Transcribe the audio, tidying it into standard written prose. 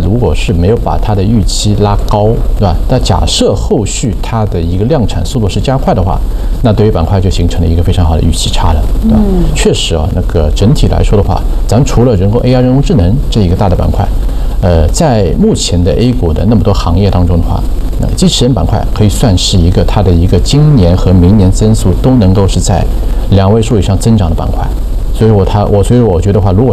如果是没有把它的预期拉高，对吧？但假设后续它的一个量产速度是加快的话，那对于板块就形成了一个非常好的预期差了，对吧？确实啊，那个整体来说的话，咱除了人工 AI 人工智能这一个大的板块，在目前的 A 股的那么多行业当中的话，机器人板块可以算是一个它的一个今年和明年增速都能够是在2位数以上增长的板块。所以我觉得话，如果